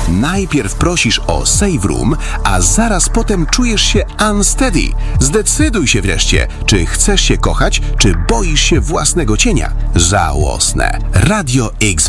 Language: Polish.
Najpierw prosisz o save room, a zaraz potem czujesz się unsteady. Zdecyduj się wreszcie, czy chcesz się kochać, czy boisz się własnego cienia. Żałosne. Radio X